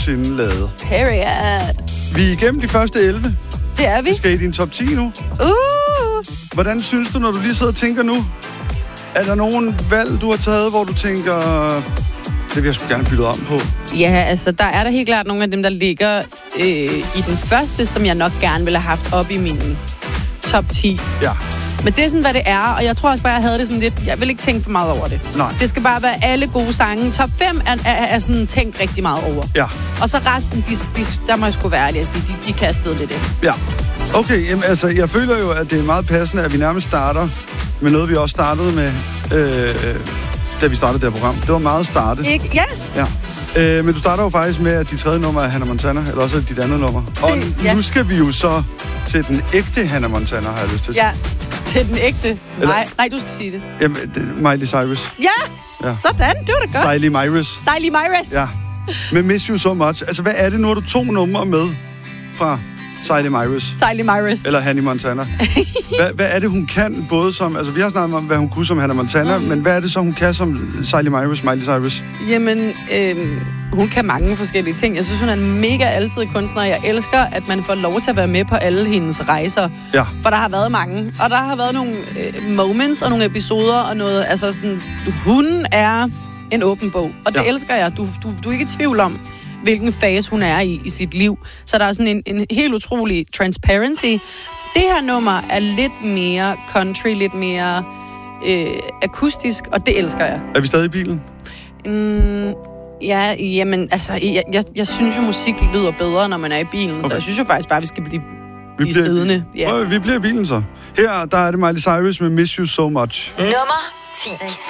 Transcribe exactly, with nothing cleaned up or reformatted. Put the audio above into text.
nogensinde lavet. Period. Vi er igennem de første elleve. Det er vi. Vi skal i din top ti nu. Uh. Hvordan synes du, når du lige sidder og tænker nu? Er der nogen valg, du har taget, hvor du tænker, det vil jeg sgu gerne bytte om på? Ja, altså, der er der helt klart nogle af dem, der ligger øh, i den første, som jeg nok gerne ville have haft op i min top ti. Ja. Men det er sådan, hvad det er, og jeg tror også bare, jeg havde det sådan lidt... Jeg vil ikke tænke for meget over det. Nej. Det skal bare være alle gode sange. Top fem er, er, er sådan tænkt rigtig meget over. Ja. Og så resten, de, de, der må jeg sgu være ærlig at sige, de, de kastede lidt ind. Ja. Okay, jamen, altså, jeg føler jo, at det er meget passende, at vi nærmest starter med noget, vi også startede med, øh, da vi startede det her program. Det var meget startet. Ikke? Ja. Ja. Øh, men du starter jo faktisk med, at dit tredje nummer er Hannah Montana, eller også dit andet nummer. Og Det, ja. nu skal vi jo så til den ægte Hannah Montana, har jeg lyst til at sige. Ja, det er den ægte. Eller- Nej, nej, du skal sige det. Jamen, det, Miley Cyrus. Ja, Ja. sådan. Det var da godt. Siley Myrus. Siley Myrus. Ja. Men Miss You So Much. Altså, hvad er det? Nu har du to numre med fra Siley Myrus. Siley Myrus. Eller Hannah Montana. Hvad, hvad er det, hun kan både som... Altså, vi har snakket om, hvad hun kunne som Hannah Montana, mm. men hvad er det så, hun kan som Siley Myrus, Miley Cyrus? Jamen, øh, hun kan mange forskellige ting. Jeg synes, hun er en mega alsidig kunstner. Jeg elsker, at man får lov til at være med på alle hendes rejser. Ja. For der har været mange. Og der har været nogle øh, moments og nogle episoder og noget... Altså, sådan, hun er en åben bog. Og det Ja. elsker jeg. Du, du, du er ikke i tvivl om, hvilken fase hun er i i sit liv. Så der er sådan en, en helt utrolig transparency. Det her nummer er lidt mere country, lidt mere øh, akustisk, og det elsker jeg. Er vi stadig i bilen? Mm, ja, jamen, altså, jeg, jeg, jeg synes jo, musik lyder bedre, når man er i bilen, okay. Så jeg synes jo faktisk bare, vi skal blive, Vi blive siddende. Ja. Vi bliver i bilen så. Her, der er det Miley Cyrus med Miss You So Much. Nummer ti.